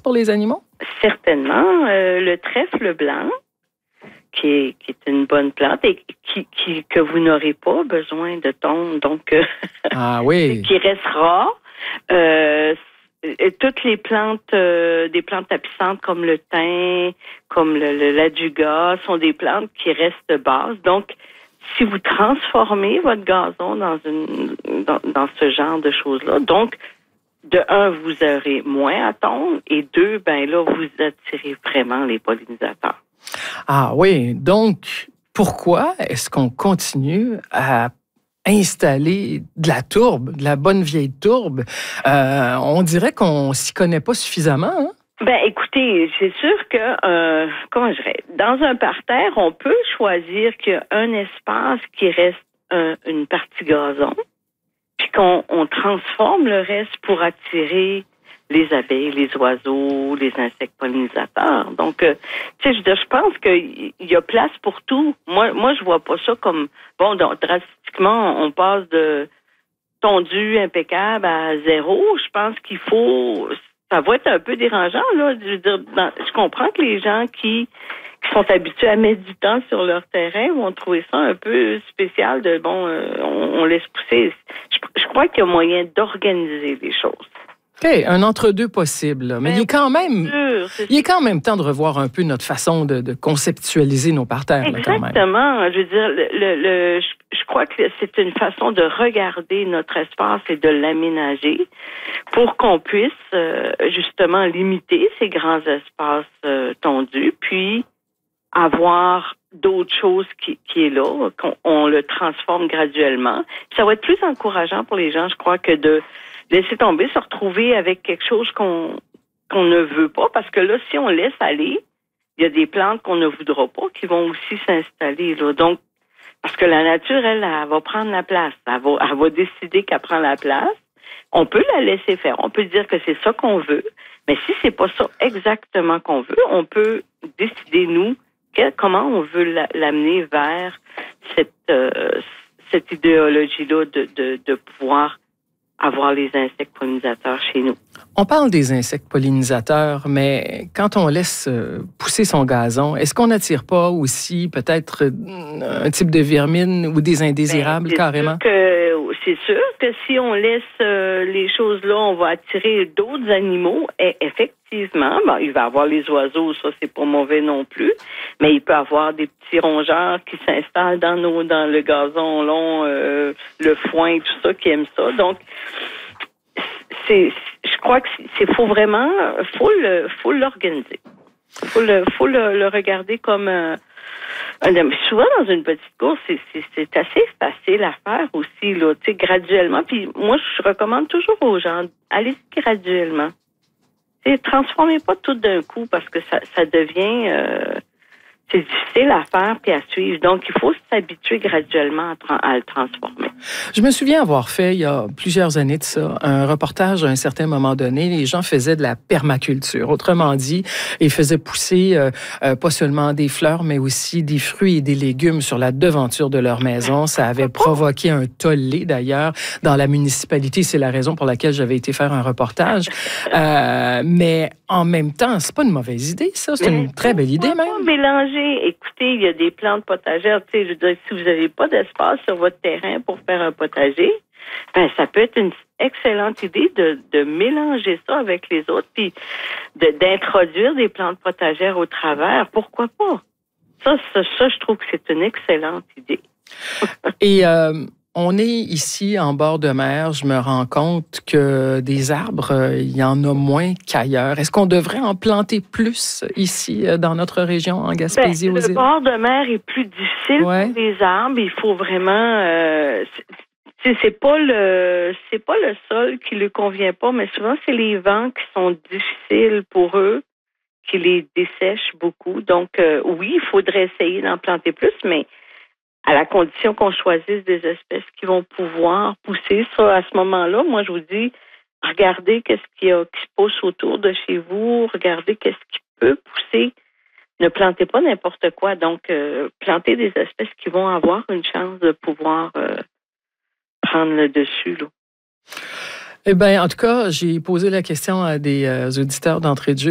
pour les animaux? Certainement. Le trèfle blanc, qui est une bonne plante et que vous n'aurez pas besoin de tondre, donc Ah oui. qui reste rare. Toutes les plantes, des plantes tapissantes comme le thym, comme l'adjuga, sont des plantes qui restent basses. Donc, si vous transformez votre gazon dans ce genre de choses-là, donc, de un, vous aurez moins à tondre, et deux, ben là, vous attirez vraiment les pollinisateurs. Ah oui, donc pourquoi est-ce qu'on continue à installer de la tourbe, de la bonne vieille tourbe? On dirait qu'on s'y connaît pas suffisamment, hein? Ben, écoutez, c'est sûr que, comment je dirais, dans un parterre, on peut choisir qu'il y a un espace qui reste une partie gazon, puis qu'on transforme le reste pour attirer les abeilles, les oiseaux, les insectes pollinisateurs. Donc, tu sais, je pense qu'il y a place pour tout. Moi, je vois pas ça comme, bon, donc, drastiquement, on passe de tondu impeccable à zéro. Je pense qu'il faut, ça va être un peu dérangeant, là. Je veux dire, je comprends que les gens qui sont habitués à mettre du temps sur leur terrain vont trouver ça un peu spécial de, bon, on laisse pousser. Je crois qu'il y a moyen d'organiser les choses. OK, un entre-deux possible. Là. Mais il est quand même temps de revoir un peu notre façon de conceptualiser nos parterres. Exactement. Là, quand même. Je veux dire, je crois que c'est une façon de regarder notre espace et de l'aménager pour qu'on puisse justement limiter ces grands espaces tondus, puis avoir d'autres choses qui est là, qu'on le transforme graduellement. Ça va être plus encourageant pour les gens, je crois, que de laisser tomber, se retrouver avec quelque chose qu'on ne veut pas, parce que là, si on laisse aller, il y a des plantes qu'on ne voudra pas qui vont aussi s'installer, là. Donc, parce que la nature, elle va prendre la place. Elle va décider qu'elle prend la place. On peut la laisser faire. On peut dire que c'est ça qu'on veut. Mais si c'est pas ça exactement qu'on veut, on peut décider, nous, comment on veut l'amener vers cette idéologie-là de pouvoir avoir les insectes pollinisateurs chez nous. On parle des insectes pollinisateurs, mais quand on laisse pousser son gazon, est-ce qu'on n'attire pas aussi peut-être un type de vermine ou des indésirables carrément? C'est sûr que si on laisse les choses là, on va attirer d'autres animaux. Et effectivement, il va y avoir les oiseaux, ça c'est pas mauvais non plus, mais il peut y avoir des petits rongeurs qui s'installent dans le gazon long, le foin, tout ça, qui aiment ça. Donc, je crois que faut vraiment, faut l'organiser. Faut le regarder comme souvent dans une petite course, c'est assez facile à faire aussi, là, tu sais, graduellement. Puis moi, je recommande toujours aux gens, allez graduellement. Tu sais, transformez pas tout d'un coup parce que ça devient c'est difficile à faire puis à suivre. Donc, il faut s'habituer graduellement à le transformer. Je me souviens avoir fait, il y a plusieurs années de ça, un reportage à un certain moment donné. Les gens faisaient de la permaculture. Autrement dit, ils faisaient pousser pas seulement des fleurs, mais aussi des fruits et des légumes sur la devanture de leur maison. Ça avait provoqué un tollé, d'ailleurs, dans la municipalité. C'est la raison pour laquelle j'avais été faire un reportage. Mais en même temps, c'est pas une mauvaise idée, ça. C'est une très belle idée, même. Mélanger. Écoutez, il y a des plantes potagères. Tu sais, je veux dire, si vous n'avez pas d'espace sur votre terrain pour faire un potager, ben ça peut être une excellente idée de mélanger ça avec les autres, puis d'introduire des plantes potagères au travers. Pourquoi pas? Ça, je trouve que c'est une excellente idée. Et on est ici en bord de mer. Je me rends compte que des arbres, il y en a moins qu'ailleurs. Est-ce qu'on devrait en planter plus ici dans notre région, en Gaspésie, aux îles? Le bord de mer est plus difficile pour les arbres. Il faut vraiment... c'est pas le sol qui lui convient pas, mais souvent c'est les vents qui sont difficiles pour eux, qui les dessèchent beaucoup. Donc oui, il faudrait essayer d'en planter plus, mais à la condition qu'on choisisse des espèces qui vont pouvoir pousser. Ça, à ce moment-là, moi, je vous dis, regardez qu'est-ce qui se pousse autour de chez vous, regardez qu'est-ce qui peut pousser. Ne plantez pas n'importe quoi. Donc, plantez des espèces qui vont avoir une chance de pouvoir prendre le dessus, là. Eh bien, en tout cas, j'ai posé la question à des auditeurs d'entrée de jeu